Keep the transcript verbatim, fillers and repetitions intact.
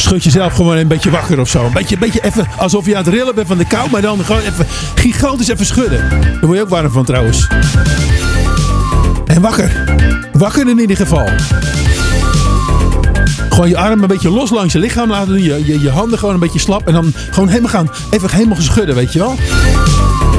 schud jezelf gewoon een beetje wakker of zo. Een beetje, een beetje even alsof je aan het rillen bent van de kou, maar dan gewoon even gigantisch even schudden. Daar word je ook warm van trouwens. En wakker. Wakker in ieder geval. Gewoon je armen een beetje los langs je lichaam laten doen. Je, je, je handen gewoon een beetje slap. En dan gewoon helemaal gaan. Even helemaal schudden, weet je wel.